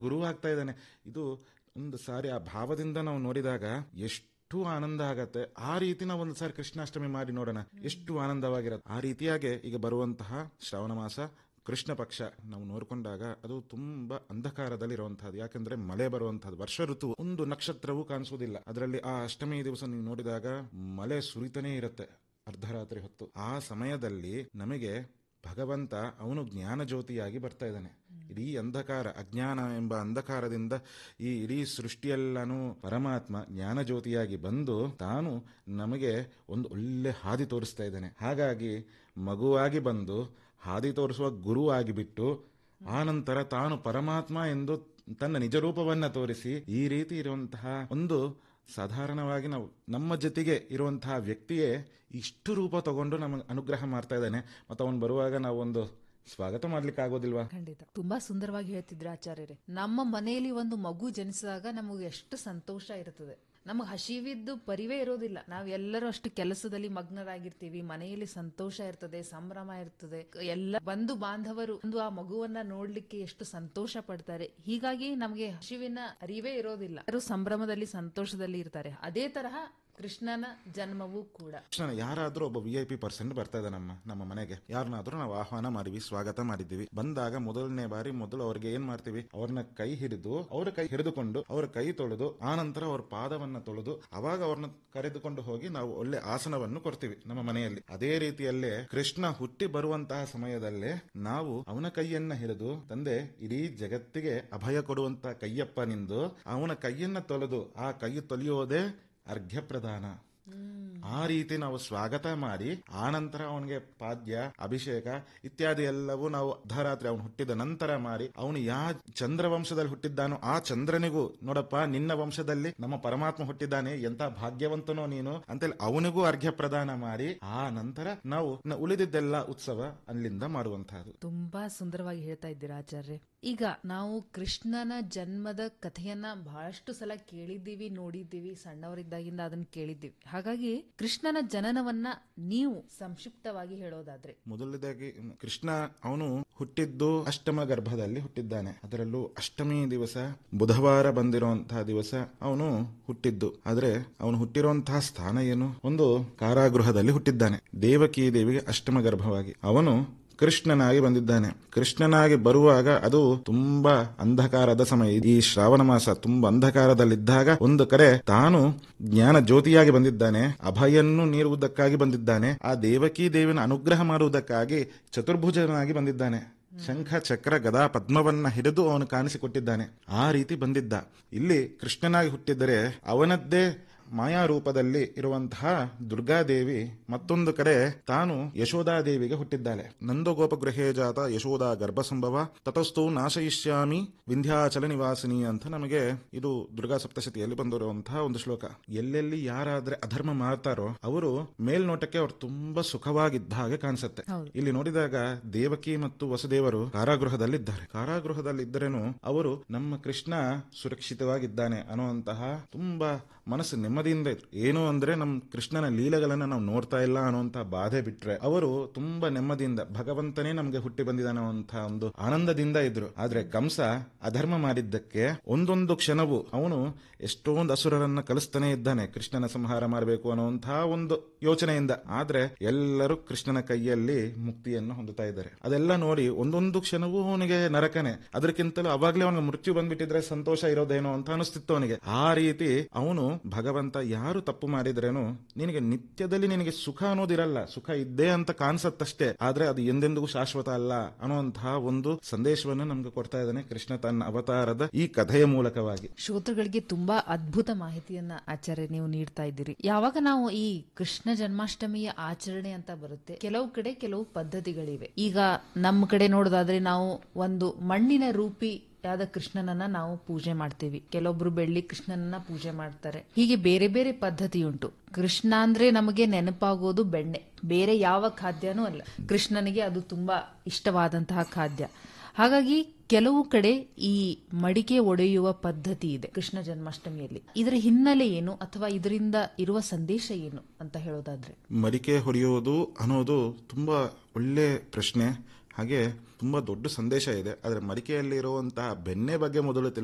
ಗುರು ಆಗ್ತಾ ಇದ್ದಾನೆ. ಇದು ಒಂದು ಸಾರಿ ಆ ಭಾವದಿಂದ ನಾವು ನೋಡಿದಾಗ ಎಷ್ಟು ಆನಂದ ಆಗತ್ತೆ. ಆ ರೀತಿ ನಾವು ಒಂದು ಸಾರಿ ಕೃಷ್ಣಾಷ್ಟಮಿ ಮಾಡಿ ನೋಡೋಣ, ಎಷ್ಟು ಆನಂದವಾಗಿರತ್ತೆ. ಆ ರೀತಿಯಾಗೆ ಈಗ ಬರುವಂತಹ ಶ್ರಾವಣ ಮಾಸ ಕೃಷ್ಣ ಪಕ್ಷ ನಾವು ನೋಡ್ಕೊಂಡಾಗ ಅದು ತುಂಬಾ ಅಂಧಕಾರದಲ್ಲಿರುವಂತಹದ್ದು. ಯಾಕಂದ್ರೆ ಮಳೆ ಬರುವಂತಹದ್ದು, ವರ್ಷ ಋತು, ಒಂದು ನಕ್ಷತ್ರವೂ ಕಾಣಿಸುವುದಿಲ್ಲ. ಅದರಲ್ಲಿ ಆ ಅಷ್ಟಮಿ ದಿವಸ ನೀವು ನೋಡಿದಾಗ ಮಳೆ ಸುರಿತಾನೇ ಇರುತ್ತೆ ಅರ್ಧರಾತ್ರಿ ಹೊತ್ತು. ಆ ಸಮಯದಲ್ಲಿ ನಮಗೆ ಭಗವಂತ ಅವನು ಜ್ಞಾನ ಜ್ಯೋತಿಯಾಗಿ ಬರ್ತಾ ಇದ್ದಾನೆ. ಇಡೀ ಅಂಧಕಾರ, ಅಜ್ಞಾನ ಎಂಬ ಅಂಧಕಾರದಿಂದ ಈ ಇಡೀ ಸೃಷ್ಟಿಯೆಲ್ಲನೂ ಪರಮಾತ್ಮ ಜ್ಞಾನ ಜ್ಯೋತಿಯಾಗಿ ಬಂದು ತಾನು ನಮಗೆ ಒಂದು ಒಳ್ಳೆ ಹಾದಿ ತೋರಿಸ್ತಾ ಇದ್ದಾನೆ. ಹಾಗಾಗಿ ಮಗುವಾಗಿ ಬಂದು ಹಾದಿ ತೋರಿಸುವ ಗುರು ಆಗಿಬಿಟ್ಟು ಆ ನಂತರ ತಾನು ಪರಮಾತ್ಮ ಎಂದು ತನ್ನ ನಿಜ ರೂಪವನ್ನ ತೋರಿಸಿ ಈ ರೀತಿ ಇರುವಂತಹ ಒಂದು ಸಾಧಾರಣವಾಗಿ ನಾವು ನಮ್ಮ ಜೊತೆಗೆ ಇರುವಂತಹ ವ್ಯಕ್ತಿಯೇ ಇಷ್ಟು ರೂಪ ತಗೊಂಡು ನಮಗೆ ಅನುಗ್ರಹ ಮಾಡ್ತಾ ಇದ್ದಾನೆ. ಮತ್ತು ಅವನು ಬರುವಾಗ ನಾವು ಒಂದು ಸ್ವಾಗತ ಮಾಡ್ಲಿಕ್ಕೆ ಆಗೋದಿಲ್ವಾ? ಖಂಡಿತ. ತುಂಬಾ ಸುಂದರವಾಗಿ ಹೇಳ್ತಿದ್ರು ಆಚಾರ್ಯರೇ. ನಮ್ಮ ಮನೆಯಲ್ಲಿ ಒಂದು ಮಗು ಜನಿಸಿದಾಗ ನಮಗೆ ಎಷ್ಟು ಸಂತೋಷ ಇರುತ್ತದೆ. ನಮಗೆ ಹಸಿವಿದ್ದು ಪರಿವೇ ಇರೋದಿಲ್ಲ. ನಾವು ಎಲ್ಲರೂ ಅಷ್ಟು ಕೆಲಸದಲ್ಲಿ ಮಗ್ನರಾಗಿರ್ತೀವಿ. ಮನೆಯಲ್ಲಿ ಸಂತೋಷ ಇರ್ತದೆ, ಸಂಭ್ರಮ ಇರ್ತದೆ. ಎಲ್ಲ ಬಂಧು ಬಾಂಧವರು ಒಂದು ಆ ಮಗುವನ್ನ ನೋಡ್ಲಿಕ್ಕೆ ಎಷ್ಟು ಸಂತೋಷ ಪಡ್ತಾರೆ. ಹೀಗಾಗಿ ನಮಗೆ ಹಸಿವಿನ ಅರಿವೇ ಇರೋದಿಲ್ಲ. ಎಲ್ಲರೂ ಸಂಭ್ರಮದಲ್ಲಿ ಸಂತೋಷದಲ್ಲಿ ಇರ್ತಾರೆ. ಅದೇ ತರಹ ಕೃಷ್ಣನ ಜನ್ಮವೂ ಕೂಡ. ಕೃಷ್ಣನ ಯಾರಾದ್ರೂ ಒಬ್ಬ VIP ಪರ್ಸನ್ ಬರ್ತಾ ಇದೆ ನಮ್ಮ ಮನೆಗೆ, ಯಾರನ್ನಾದ್ರೂ ನಾವು ಆಹ್ವಾನ ಮಾಡಿದ್ವಿ, ಸ್ವಾಗತ ಮಾಡಿದ್ದೀವಿ. ಬಂದಾಗ ಮೊದಲನೇ ಬಾರಿ ಮೊದಲು ಅವ್ರಿಗೆ ಏನ್ ಮಾಡ್ತೀವಿ, ಅವ್ರನ್ನ ಕೈ ಹಿಡಿದು, ಅವ್ರ ಕೈ ಹಿಡಿದುಕೊಂಡು ಅವ್ರ ಕೈ ತೊಳೆದು ಆ ನಂತರ ಅವ್ರ ಪಾದವನ್ನ ತೊಳೆದು ಅವಾಗ ಅವ್ರನ್ನ ಕರೆದುಕೊಂಡು ಹೋಗಿ ನಾವು ಒಳ್ಳೆ ಆಸನವನ್ನು ಕೊಡ್ತೀವಿ ನಮ್ಮ ಮನೆಯಲ್ಲಿ. ಅದೇ ರೀತಿಯಲ್ಲೇ ಕೃಷ್ಣ ಹುಟ್ಟಿ ಬರುವಂತಹ ಸಮಯದಲ್ಲೇ ನಾವು ಅವನ ಕೈಯನ್ನ ಹಿಡಿದು, ತಂದೆ ಇಡೀ ಜಗತ್ತಿಗೆ ಅಭಯ ಕೊಡುವಂತಹ ಕೈಯಪ್ಪನಿಂದು ಅವನ ಕೈಯನ್ನ ತೊಳೆದು ಆ ಕೈ ತೊಳೆಯೋದೇ ಅರ್ಘ್ಯ ಪ್ರದಾನ. ಆ ರೀತಿ ನಾವು ಸ್ವಾಗತ ಮಾಡಿ ಆನಂತರ ಅವನಿಗೆ ಪಾದ್ಯ, ಅಭಿಷೇಕ ಇತ್ಯಾದಿ ಎಲ್ಲವೂ ನಾವು ಅರ್ಧರಾತ್ರಿ ಅವನು ಹುಟ್ಟಿದ ನಂತರ ಮಾಡಿ, ಅವನು ಯಾವ ಚಂದ್ರವಂಶದಲ್ಲಿ ಹುಟ್ಟಿದ್ದಾನೋ ಆ ಚಂದ್ರನಿಗೂ ನೋಡಪ್ಪ ನಿನ್ನ ವಂಶದಲ್ಲಿ ನಮ್ಮ ಪರಮಾತ್ಮ ಹುಟ್ಟಿದ್ದಾನೆ, ಎಂತ ಭಾಗ್ಯವಂತನೋ ನೀನು ಅಂತೇಳಿ ಅವನಿಗೂ ಅರ್ಘ್ಯ ಪ್ರದಾನ ಮಾಡಿ ಆ ನಂತರ ನಾವು ಉಳಿದಿದ್ದೆಲ್ಲ ಉತ್ಸವ ಅಲ್ಲಿಂದ ಮಾಡುವಂತಹದ್ದು. ತುಂಬಾ ಸುಂದರವಾಗಿ ಹೇಳ್ತಾ ಇದ್ದೀರಾ ಆಚಾರ್ಯ. ಈಗ ನಾವು ಕೃಷ್ಣನ ಜನ್ಮದ ಕಥೆಯನ್ನ ಬಹಳಷ್ಟು ಸಲ ಕೇಳಿದ್ದೀವಿ, ನೋಡಿದ್ದೀವಿ, ಸಣ್ಣವರಿದ್ದಾಗಿಂದ ಅದನ್ನ ಕೇಳಿದ್ದೀವಿ. ಹಾಗಾಗಿ ಕೃಷ್ಣನ ಜನನವನ್ನ ನೀವು ಸಂಕ್ಷಿಪ್ತವಾಗಿ ಹೇಳೋದಾದ್ರೆ. ಮೊದಲನೇದಾಗಿ ಕೃಷ್ಣ ಅವನು ಹುಟ್ಟಿದ್ದು ಅಷ್ಟಮ ಗರ್ಭದಲ್ಲಿ ಹುಟ್ಟಿದ್ದಾನೆ. ಅದರಲ್ಲೂ ಅಷ್ಟಮಿ ದಿವಸ ಬುಧವಾರ ಬಂದಿರುವಂತಹ ದಿವಸ ಅವನು ಹುಟ್ಟಿದ್ದು. ಆದ್ರೆ ಅವನು ಹುಟ್ಟಿರುವಂತಹ ಸ್ಥಾನ ಏನು, ಒಂದು ಕಾರಾಗೃಹದಲ್ಲಿ ಹುಟ್ಟಿದ್ದಾನೆ. ದೇವಕಿ ದೇವಿಗೆ ಅಷ್ಟಮ ಗರ್ಭವಾಗಿ ಅವನು ಕೃಷ್ಣನಾಗಿ ಬಂದಿದ್ದಾನೆ. ಕೃಷ್ಣನಾಗಿ ಬರುವಾಗ ಅದು ತುಂಬಾ ಅಂಧಕಾರದ ಸಮಯ. ಈ ಶ್ರಾವಣ ಮಾಸ ತುಂಬಾ ಅಂಧಕಾರದಲ್ಲಿದ್ದಾಗ ಒಂದು ಕಡೆ ತಾನು ಜ್ಞಾನ ಜ್ಯೋತಿಯಾಗಿ ಬಂದಿದ್ದಾನೆ, ಅಭಯನ್ನು ನೀಡುವುದಕ್ಕಾಗಿ ಬಂದಿದ್ದಾನೆ, ಆ ದೇವಕಿ ದೇವಿನ ಅನುಗ್ರಹ ಮಾಡುವುದಕ್ಕಾಗಿ ಚತುರ್ಭುಜನಾಗಿ ಬಂದಿದ್ದಾನೆ. ಶಂಖ ಚಕ್ರ ಗದಾ ಪದ್ಮವನ್ನ ಹಿಡಿದು ಅವನು ಕಾಣಿಸಿಕೊಟ್ಟಿದ್ದಾನೆ. ಆ ರೀತಿ ಬಂದಿದ್ದ. ಇಲ್ಲಿ ಕೃಷ್ಣನಾಗಿ ಹುಟ್ಟಿದರೆ ಅವನದ್ದೇ ಮಾಯಾ ರೂಪದಲ್ಲಿ ಇರುವಂತಹ ದುರ್ಗಾದೇವಿ ಮತ್ತೊಂದು ಕಡೆ ತಾನು ಯಶೋಧಾದೇವಿಗೆ ಹುಟ್ಟಿದ್ದಾಳೆ. ನಂದಗೋಪ ಗೃಹೇ ಜಾತ ಯಶೋಧಾ ಗರ್ಭಸಂಭವ ತತಸ್ಥು ನಾಶಯಿಷ್ಯಾಮಿ ವಿಂಧ್ಯಾಚಲ ನಿವಾಸಿನಿ ಅಂತ ನಮಗೆ ಇದು ದುರ್ಗಾ ಸಪ್ತಶತಿಯಲ್ಲಿ ಬಂದಿರುವಂತಹ ಒಂದು ಶ್ಲೋಕ. ಎಲ್ಲೆಲ್ಲಿ ಯಾರಾದ್ರೆ ಅಧರ್ಮ ಮಾಡ್ತಾರೋ ಅವರು ಮೇಲ್ನೋಟಕ್ಕೆ ಅವ್ರು ತುಂಬಾ ಸುಖವಾಗಿದ್ದ ಹಾಗೆ ಕಾಣಿಸುತ್ತೆ. ಇಲ್ಲಿ ನೋಡಿದಾಗ ದೇವಕಿ ಮತ್ತು ವಸುದೇವರು ಕಾರಾಗೃಹದಲ್ಲಿದ್ದಾರೆ. ಕಾರಾಗೃಹದಲ್ಲಿದ್ದರೇನು ಅವರು ನಮ್ಮ ಕೃಷ್ಣ ಸುರಕ್ಷಿತವಾಗಿದ್ದಾನೆ ಅನ್ನುವಂತಹ ತುಂಬಾ ಮನಸ್ಸು ನೆಮ್ಮದಿಯಿಂದ ಇದ್ರು. ಏನು ಅಂದ್ರೆ ನಮ್ಮ ಕೃಷ್ಣನ ಲೀಲೆಗಳನ್ನ ನಾವು ನೋಡ್ತಾ ಇಲ್ಲ ಅನ್ನುವಂತ ಬಾಧೆ ಬಿಟ್ರೆ ಅವರು ತುಂಬಾ ನೆಮ್ಮದಿಯಿಂದ ಭಗವಂತನೇ ನಮ್ಗೆ ಹುಟ್ಟಿ ಬಂದಿದ್ದಾನೆ ಅನ್ನುವಂತಹ ಒಂದು ಆನಂದದಿಂದ ಇದ್ರು. ಆದ್ರೆ ಕಂಸ ಅಧರ್ಮ ಮಾಡಿದ್ದಕ್ಕೆ ಒಂದೊಂದು ಕ್ಷಣವೂ ಅವನು ಎಷ್ಟೊಂದು ಅಸುರರನ್ನ ಕಲಿಸ್ತಾನೆ ಇದ್ದಾನೆ, ಕೃಷ್ಣನ ಸಂಹಾರ ಮಾಡಬೇಕು ಅನ್ನುವಂತಹ ಒಂದು ಯೋಚನೆಯಿಂದ. ಆದ್ರೆ ಎಲ್ಲರೂ ಕೃಷ್ಣನ ಕೈಯಲ್ಲಿ ಮುಕ್ತಿಯನ್ನು ಹೊಂದುತ್ತಾ ಇದ್ದಾರೆ. ಅದೆಲ್ಲ ನೋಡಿ ಒಂದೊಂದು ಕ್ಷಣವೂ ಅವನಿಗೆ ನರಕನೆ. ಅದಕ್ಕಿಂತಲೂ ಅವಾಗ್ಲೇ ಅವನಿಗೆ ಮೃತ್ಯು ಬಂದ್ಬಿಟ್ಟಿದ್ರೆ ಸಂತೋಷ ಇರೋದೇನೋ ಅಂತ ಅನಿಸ್ತಿತ್ತು ಅವನಿಗೆ. ಆ ರೀತಿ ಅವನು ಭಗವಂತ ಯಾರು ತಪ್ಪು ಮಾಡಿದ್ರೇನು ನಿನಗೆ ನಿತ್ಯದಲ್ಲಿ ನಿನಗೆ ಸುಖ ಅನ್ನೋದಿರಲ್ಲ, ಸುಖ ಇದ್ದೇ ಅಂತ ಕಾಣಿಸತ್ತಷ್ಟೇ, ಆದ್ರೆ ಅದು ಎಂದೆಂದಿಗೂ ಶಾಶ್ವತ ಅಲ್ಲ ಅನ್ನುವಂತಹ ಒಂದು ಸಂದೇಶವನ್ನು ನಮ್ಗೆ ಕೊಡ್ತಾ ಇದ್ದಾನೆ ಕೃಷ್ಣ ತನ್ನ ಅವತಾರದ ಈ ಕಥೆಯ ಮೂಲಕವಾಗಿ. ಶ್ರೋತೃಗಳಿಗೆ ತುಂಬಾ ಅದ್ಭುತ ಮಾಹಿತಿಯನ್ನ ಆಚಾರ್ಯ ನೀವು ನೀಡ್ತಾ ಇದ್ದೀರಿ. ಯಾವಾಗ ನಾವು ಈ ಕೃಷ್ಣ ಜನ್ಮಾಷ್ಟಮಿಯ ಆಚರಣೆ ಅಂತ ಬರುತ್ತೆ, ಕೆಲವು ಕಡೆ ಕೆಲವು ಪದ್ಧತಿಗಳಿವೆ. ಈಗ ನಮ್ಮ ಕಡೆ ನೋಡೋದಾದ್ರೆ ನಾವು ಒಂದು ಮಣ್ಣಿನ ರೂಪಿ ಯಾದ ಕೃಷ್ಣನನ್ನ ನಾವು ಪೂಜೆ ಮಾಡ್ತೀವಿ, ಕೆಲವೊಬ್ರು ಬೆಳ್ಳಿ ಕೃಷ್ಣನನ್ನ ಪೂಜೆ ಮಾಡ್ತಾರೆ. ಹೀಗೆ ಬೇರೆ ಬೇರೆ ಪದ್ಧತಿ ಉಂಟು. ಕೃಷ್ಣ ಅಂದ್ರೆ ನಮಗೆ ನೆನಪಾಗೋದು ಬೆಣ್ಣೆ, ಬೇರೆ ಯಾವ ಖಾದ್ಯನೂ ಅಲ್ಲ. ಕೃಷ್ಣನಿಗೆ ಅದು ತುಂಬಾ ಇಷ್ಟವಾದಂತಹ ಖಾದ್ಯ. ಹಾಗಾಗಿ ಕೆಲವು ಕಡೆ ಈ ಮಡಿಕೆ ಒಡೆಯುವ ಪದ್ಧತಿ ಇದೆ ಕೃಷ್ಣ ಜನ್ಮಾಷ್ಟಮಿಯಲ್ಲಿ. ಇದರ ಹಿನ್ನೆಲೆ ಏನು ಅಥವಾ ಇದರಿಂದ ಇರುವ ಸಂದೇಶ ಏನು ಅಂತ ಹೇಳೋದಾದ್ರೆ? ಮಡಿಕೆ ಹೊಡೆಯೋದು ಅನ್ನೋದು ತುಂಬಾ ಒಳ್ಳೆ ಪ್ರಶ್ನೆ. ಹಾಗೆ ತುಂಬಾ ದೊಡ್ಡ ಸಂದೇಶ ಇದೆ. ಆದರೆ ಮಡಿಕೆಯಲ್ಲಿ ಇರುವಂತಹ ಬೆಣ್ಣೆ ಬಗ್ಗೆ ಮೊದಲು